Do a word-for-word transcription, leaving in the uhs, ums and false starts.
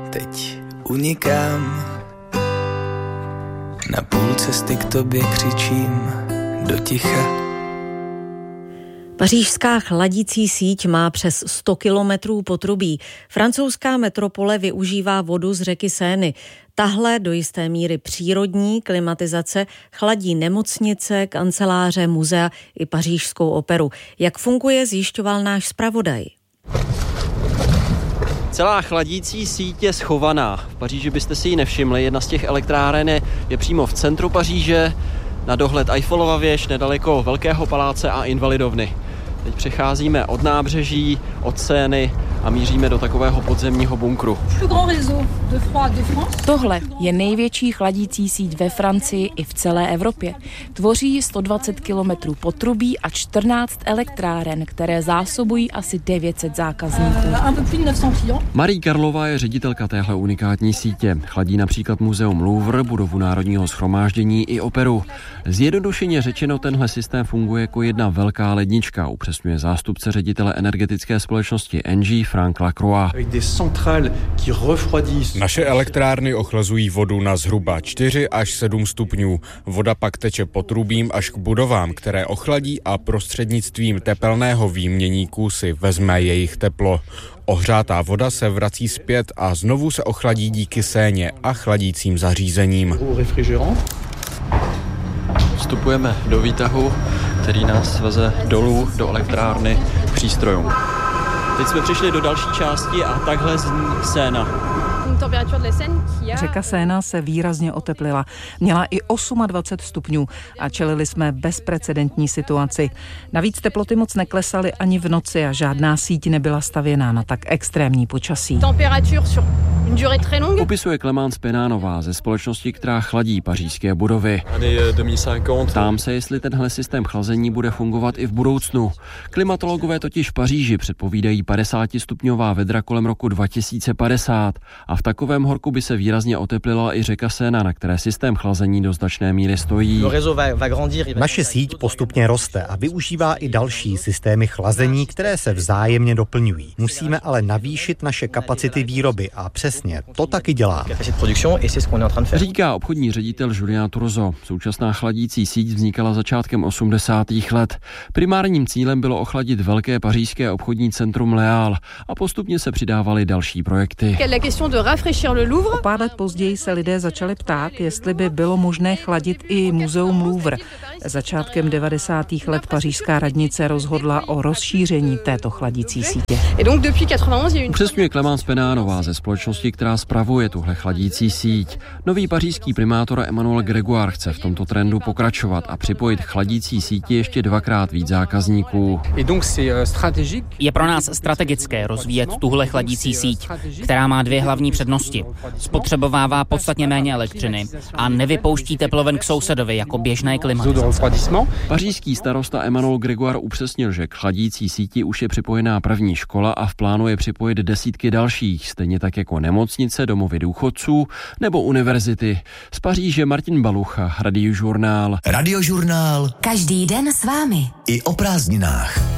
teď unikám. Na půl cesty k tobě křičím do ticha. Pařížská chladící síť má přes sto kilometrů potrubí. Francouzská metropole využívá vodu z řeky Seiny. Tahle do jisté míry přírodní klimatizace chladí nemocnice, kanceláře, muzea i pařížskou operu. Jak funguje, zjišťoval náš zpravodaj. Celá chladící síť je schovaná. V Paříži byste si ji nevšimli. Jedna z těch elektráren je, je přímo v centru Paříže, na dohled Eiffelova věž, nedaleko Velkého paláce a Invalidovny. Teď přecházíme od nábřeží, od Seiny a míříme do takového podzemního bunkru. Tohle je největší chladící síť ve Francii i v celé Evropě. Tvoří sto dvacet kilometrů potrubí a čtrnáct elektráren, které zásobují asi devět set zákazníků. Marie Karlová je ředitelka téhle unikátní sítě. Chladí například muzeum Louvre, budovu Národního shromáždění i operu. Zjednodušeně řečeno, tenhle systém funguje jako jedna velká lednička, upřesňuje zástupce ředitele energetické společnosti Engie Frank Lacroix. Naše elektrárny ochlazují vodu na zhruba čtyři až sedm stupňů. Voda pak teče potrubím až k budovám, které ochladí a prostřednictvím tepelného výměníku si vezme jejich teplo. Ohřátá voda se vrací zpět a znovu se ochladí díky Séně a chladícím zařízením. Vstupujeme do výtahu, který nás veze dolů do elektrárny k přístrojům. Teď jsme přišli do další části a takhle zní Séna. Řeka Séna se výrazně oteplila. Měla i dvacet osm stupňů a čelili jsme bezprecedentní situaci. Navíc teploty moc neklesaly ani v noci a žádná síť nebyla stavěná na tak extrémní počasí. Popisuje Clémence Pénanová ze společnosti, která chladí pařížské budovy. Ptám se, jestli tenhle systém chlazení bude fungovat i v budoucnu. Klimatologové totiž v Paříži předpovídají padesátistupňová vedra kolem roku dva tisíce padesát a v takovém horku by se výrazně oteplila i řeka Séna, na které systém chlazení do značné míry stojí. Naše síť postupně roste a využívá i další systémy chlazení, které se vzájemně doplňují. Musíme ale navýšit naše kapacity výroby a přesně to taky dělá. Říká obchodní ředitel Julien Turzo. Současná chladící síť vznikala začátkem osmdesátých let. Primárním cílem bylo ochladit velké pařížské obchodní centrum Léal a postupně se přidávaly další projekty. O pár let později se lidé začali ptát, jestli by bylo možné chladit i muzeum Louvre. Začátkem devadesátých let pařížská radnice rozhodla o rozšíření této chladící sítě. Upřesňuje Clémence Pénanová ze společnosti, která spravuje tuhle chladící síť. Nový pařížský primátor Emmanuel Grégoire chce v tomto trendu pokračovat a připojit chladící síti ještě dvakrát víc zákazníků. Je pro nás strategické rozvíjet tuhle chladící síť, která má dvě hlavní přednosti. Spotřebovává podstatně méně elektřiny a nevypouští teploven k sousedovi jako běžné klimatizace. Pařížský starosta Emmanuel Grégoire upřesnil, že k chladící síti už je připojená první škola a v plánu je připojit desítky dalších, stejně tak jako nemocnice, domovy důchodců nebo univerzity. Z Paříže Martin Balucha, Radiožurnál. Radiožurnál. Každý den s vámi. I o prázdninách.